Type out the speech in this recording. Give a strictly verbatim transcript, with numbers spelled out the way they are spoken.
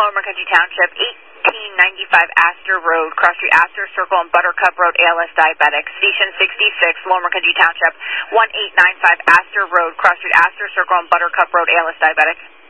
Lower McCounty Township, eighteen ninety-five Astor Road, Cross Street, Astor Circle, and Buttercup Road, A L S Diabetic. Station sixty-six, Lower McCounty Township, eighteen ninety-five Astor Road, Cross Street, Astor Circle, and Buttercup Road, A L S Diabetic.